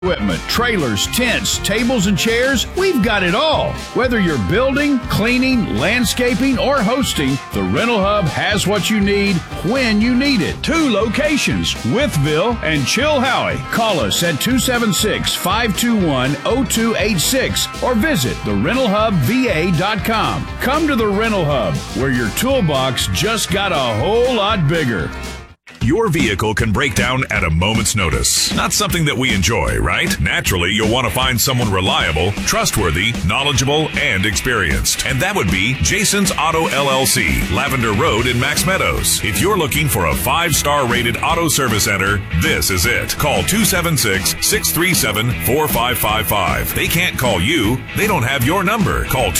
Equipment, trailers, tents, tables, and chairs, we've got it all. Whether you're building, cleaning, landscaping, or hosting, the Rental Hub has what you need when you need it. 2 locations, Withville and Chilhowie. Call us at 276-521-0286 or visit therentalhubva.com. Come to the Rental Hub, where your toolbox just got a whole lot bigger. Your vehicle can break down at a moment's notice. Not something that we enjoy, right? Naturally, you'll want to find someone reliable, trustworthy, knowledgeable, and experienced. And that would be Jason's Auto LLC, Lavender Road in Max Meadows. If you're looking for a 5-star rated auto service center, this is it. Call 276-637-4555. They can't call you. They don't have your number. Call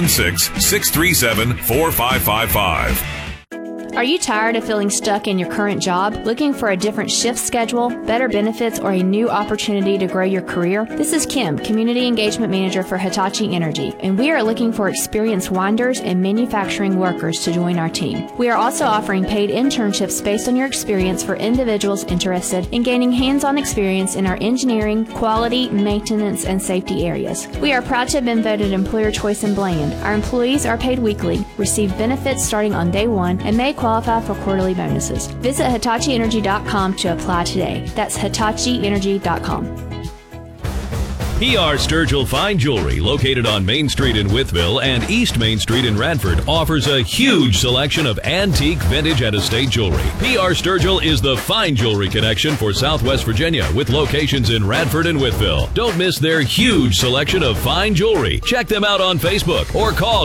276-637-4555. Are you tired of feeling stuck in your current job, looking for a different shift schedule, better benefits, or a new opportunity to grow your career? This is Kim, Community Engagement Manager for Hitachi Energy, and we are looking for experienced winders and manufacturing workers to join our team. We are also offering paid internships based on your experience for individuals interested in gaining hands-on experience in our engineering, quality, maintenance, and safety areas. We are proud to have been voted Employer Choice in Bland. Our employees are paid weekly, receive benefits starting on day 1, and may qualify for quarterly bonuses. Visit HitachiEnergy.com to apply today. That's HitachiEnergy.com. PR Sturgill Fine Jewelry, located on Main Street in Withville and East Main Street in Radford, offers a huge selection of antique, vintage, and estate jewelry. PR Sturgill is the fine jewelry connection for Southwest Virginia, with locations in Radford and Withville. Don't miss their huge selection of fine jewelry. Check them out on Facebook or call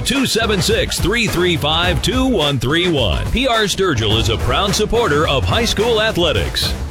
276-335-2131. PR Sturgill is a proud supporter of high school athletics.